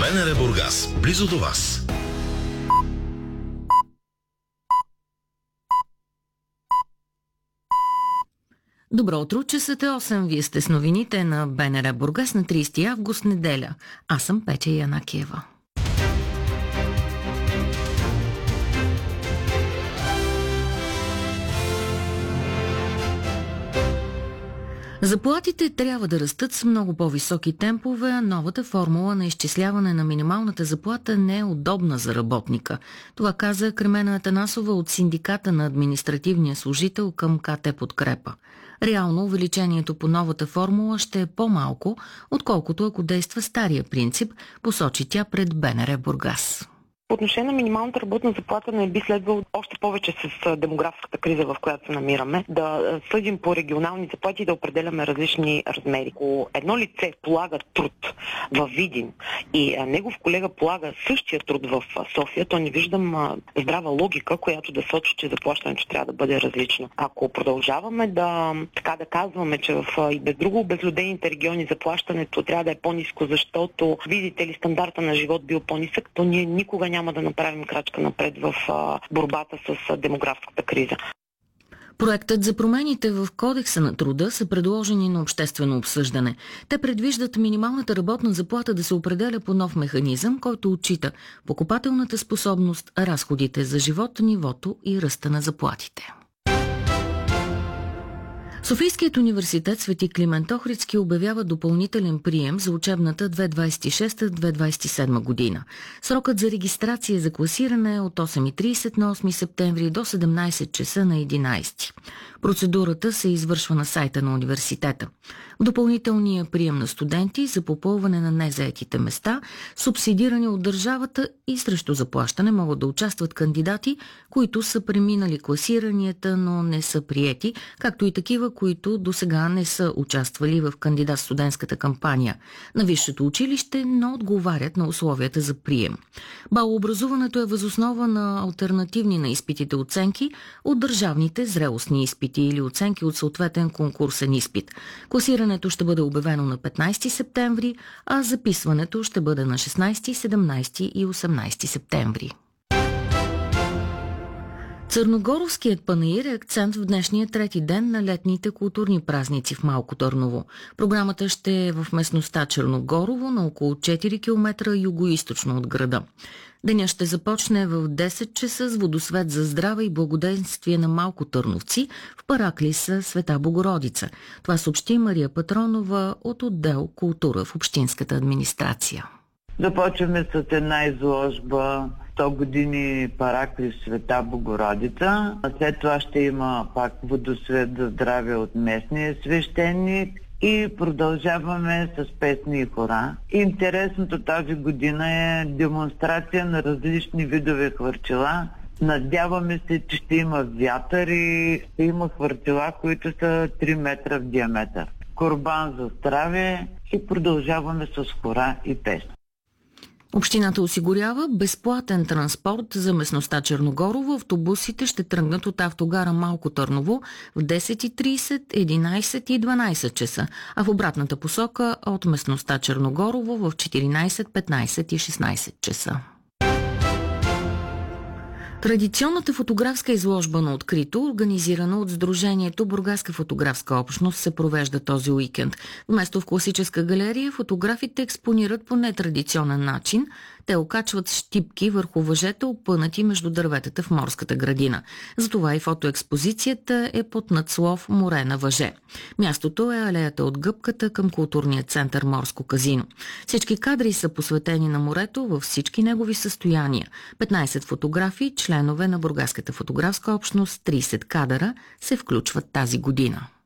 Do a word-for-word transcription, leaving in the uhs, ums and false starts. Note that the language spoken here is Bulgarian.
БНР Бургас, близо до вас. Добро утро, часът е осем. Вие сте с новините на БНР Бургас на тридесети август, неделя. Аз съм Петя Янакиева. Заплатите трябва да растат с много по-високи темпове, а новата формула на изчисляване на минималната заплата не е удобна за работника. Това каза Кремена Атанасова от Синдиката на административния служител към КТ Подкрепа. Реално увеличението по новата формула ще е по-малко, отколкото ако действа стария принцип, посочи тя пред БНР Бургас. По отношение на минималната работна заплата не би следвало още повече с демографската криза, в която се намираме, да съдим по регионални заплати и да определяме различни размери. Ако едно лице полага труд в Видин и негов колега полага същия труд в София, то не виждам здрава логика, която да сочи, че заплащането трябва да бъде различно. Ако продължаваме да, така да казваме, че в и без друго обезлюдените региони заплащането трябва да е по-ниско, защото, видите ли, стандарта на живот бил по-нисък, то ние никога няма няма да направим крачка напред в а, борбата с а, демографската криза. Проектът за промените в Кодекса на труда са предложени на обществено обсъждане. Те предвиждат минималната работна заплата да се определя по нов механизъм, който отчита покупателната способност, разходите за живот, нивото и ръста на заплатите. Софийският университет Свети Климент Охридски обявява допълнителен прием за учебната две хиляди двадесет и шеста - две хиляди двадесет и седма година. Срокът за регистрация за класиране е от осем и тридесет на осми септември до седемнадесет часа на единадесети. Процедурата се извършва на сайта на университета. В допълнителния прием на студенти за попълване на незаетите места, субсидирани от държавата и срещу заплащане, могат да участват кандидати, които са преминали класиранията, но не са приети, както и такива, които досега не са участвали в кандидат-студентската кампания на висшето училище, но отговарят на условията за прием. Балообразуването е възоснова на алтернативни на изпитите оценки от държавните зрелостни изпити или оценки от съответен конкурсен изпит. Класирането ще бъде обявено на петнадесети септември, а записването ще бъде на шестнадесети, седемнадесети и осемнадесети септември. Църногоровският панаир е акцент в днешния трети ден на летните културни празници в Малко Търново. Програмата ще е в местността Черногорово, на около четири километра югоизточно от града. Деня ще започне в десет часа с водосвет за здраве и благоденствие на малко търновци в параклиса Света Богородица. Това съобщи Мария Патронова от отдел култура в общинската администрация. Започваме с една изложба сто години параклис Света Богородица. След това ще има пак водосвет за здраве от местния свещеник и продължаваме с песни и хора. Интересното тази година е демонстрация на различни видове хвърчила. Надяваме се, че ще има вятър и ще има хвърчила, които са три метра в диаметър. Корбан за здраве и продължаваме с хора и песни. Общината осигурява безплатен транспорт за местността Черногорово. Автобусите ще тръгнат от автогара Малко Търново в десет и тридесет, единадесет и дванадесет часа, а в обратната посока от местността Черногорово в четиринадесет, петнадесет и шестнадесет часа. Традиционната фотографска изложба на открито, организирана от Сдружението Бургаска фотографска общност, се провежда този уикенд. Вместо в класическа галерия, фотографите експонират по нетрадиционен начин. Те окачват щипки върху въжета, опънати между дърветата в морската градина. Затова и фотоекспозицията е под надслов "Море на въже". Мястото е алеята от Гъбката към културния център Морско казино. Всички кадри са посветени на морето във всички негови състояния. петнадесет фотографии, членове на Бургаската фотографска общност, тридесет кадъра се включват тази година.